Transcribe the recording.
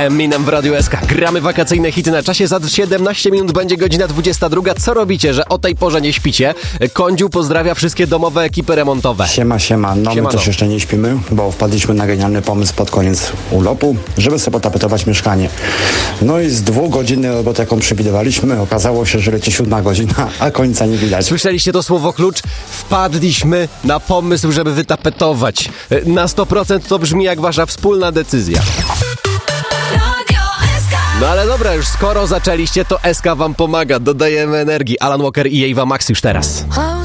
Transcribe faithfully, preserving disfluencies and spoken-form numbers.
Eminem w Radiu S K. Gramy wakacyjne hity na czasie. Za siedemnaście minut będzie godzina dwudziesta druga. Co robicie, że o tej porze nie śpicie? Kądziu pozdrawia wszystkie domowe ekipy remontowe. Siema, siema. No Siemano. My też jeszcze nie śpimy, bo wpadliśmy na genialny pomysł pod koniec urlopu, żeby sobie potapetować mieszkanie. No i z dwugodzinnej roboty, jaką przewidywaliśmy, okazało się, że leci siódma godzina, a końca nie widać. Słyszeliście to słowo klucz? Wpadliśmy na pomysł, żeby wytapetować. Na sto procent to brzmi jak wasza wspólna decyzja. No ale dobra, już skoro zaczęliście, to S K wam pomaga. Dodajemy energii. Alan Walker i Ewa Max już teraz.